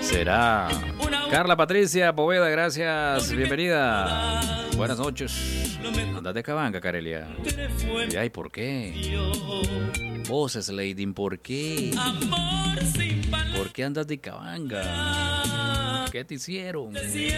Será. Carla Patricia Poveda, gracias, bienvenida. Buenas noches. Andas de Cabanga, Carelia. Y ay, ¿por qué? Voces, Lady, ¿por qué? ¿Por qué andas de Cabanga? ¿Qué te hicieron?